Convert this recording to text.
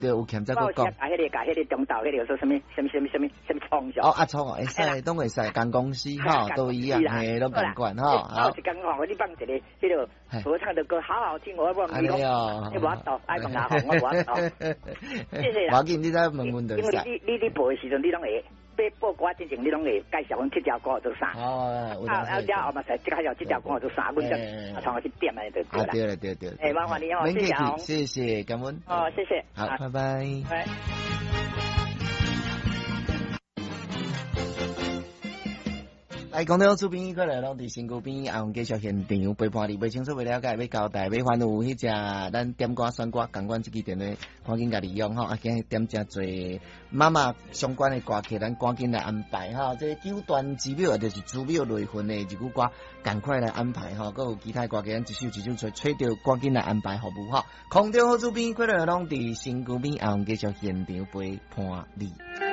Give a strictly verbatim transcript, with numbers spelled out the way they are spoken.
对，有欠再个讲。 甲迄个甲迄个中岛迄个说什么什么什么什么什么创上。 哦，阿创哦，会使，拢会使，干公司哈都一样，嘿，拢共款哈。 好，一工吼，你放一个迄个合唱的歌，好好听，我我哎呀， 你无法度，爱问阿红，我无法度。谢谢啦。 我紧你再问问就因为你你你播的时阵，你拢会。要播歌之前，你拢会介绍阮这条歌做啥？ 哦， 啊啊，了后嘛才介绍这条歌做啥？阮就啊，从我去点来就对啦。 对了对对。 哎，麻烦你哦，谢谢啊， 谢谢，感恩。 哦，谢谢。 好，拜拜。 拜。 来，广东厝边过来拢伫身躯边，也用继续现场陪伴你，袂清楚袂了解，要交代，要烦有迄只咱点歌选歌，共阮即支电话，赶紧甲利用吼，啊，今日点真侪妈妈相关的歌曲，咱赶紧来安排吼。这九段之秒，就是祖庙类份的日语歌，赶快来安排吼。佮有其他歌曲，咱一首一首找找着，赶紧来安排服务吼。空中好厝边过来拢伫身躯边，也用继续现场陪伴你。